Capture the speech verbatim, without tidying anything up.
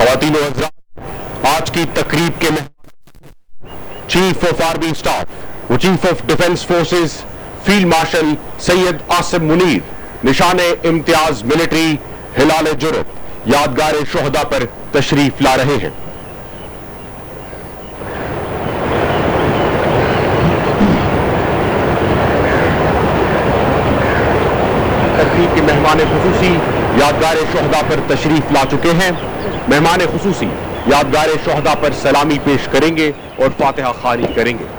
ख़वातीन व हज़रात, आज की तकरीब के में चीफ ऑफ आर्मी स्टाफ व chief of defence forces field marshal Syed Asim Munir निशान इम्तियाज मिलिट्री हिलाल जुर्रत यादगार शोहदा पर तशरीफ ला रहे हैं। तकरीब के मेहमान खुसूसी यादगार शोहदा पर तशरीफ ला चुके हैं। मेहमान खुसूसी यादगार शोहदा पर सलामी पेश करेंगे और फातिहा खानी करेंगे।